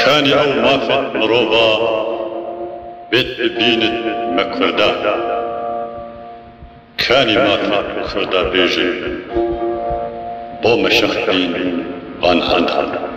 كاني أو مافت مروبا بيت ببينت مكردا كاني مافت كردا بيجن بو مشختين بان عندها